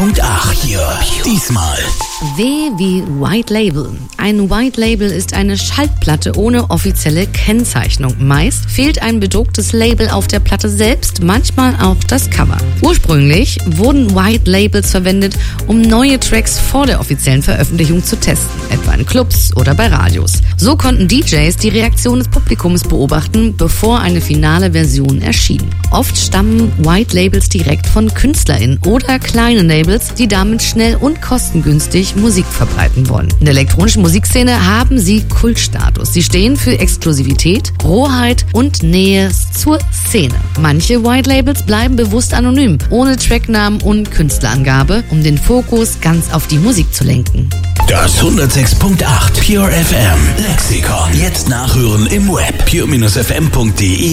hier. Diesmal. W wie White Label. Ein White Label ist eine Schallplatte ohne offizielle Kennzeichnung. Meist fehlt ein bedrucktes Label auf der Platte selbst, manchmal auch das Cover. Ursprünglich wurden White Labels verwendet, um neue Tracks vor der offiziellen Veröffentlichung zu testen, etwa in Clubs oder bei Radios. So konnten DJs die Reaktion des Publikums beobachten, bevor eine finale Version erschien. Oft stammen White Labels direkt von KünstlerInnen oder kleinen Labels, die damit schnell und kostengünstig Musik verbreiten wollen. In der elektronischen Musikszene haben sie Kultstatus. Sie stehen für Exklusivität, Rohheit und Nähe zur Szene. Manche White Labels bleiben bewusst anonym, ohne Tracknamen und Künstlerangabe, um den Fokus ganz auf die Musik zu lenken. Das 106.8 Pure FM Lexikon. Jetzt nachhören im Web pure-fm.de.